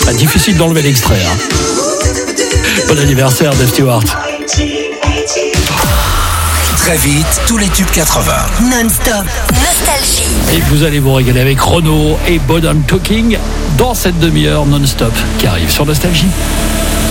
Difficile d'enlever l'extrait. Bon anniversaire, Dave Stewart. Très vite, tous les tubes 80. Non-stop. Nostalgie. Et vous allez vous régaler avec Renaud et Modern Talking dans cette demi-heure non-stop qui arrive sur Nostalgie.